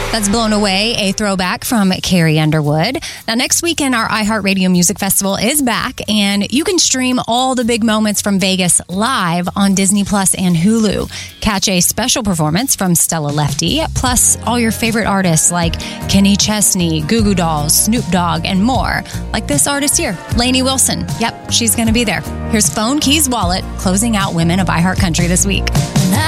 That's Blown Away, a throwback from Carrie Underwood. Now, next weekend, our iHeartRadio Music Festival is back, and you can stream all the big moments from Vegas live on Disney Plus and Hulu. Catch a special performance from Stella Lefty, plus all your favorite artists like Kenny Chesney, Goo Goo Dolls, Snoop Dogg, and more. Like this artist here, Lainey Wilson. Yep, she's going to be there. Here's Phone Keys Wallet, closing out Women of iHeart Country this week.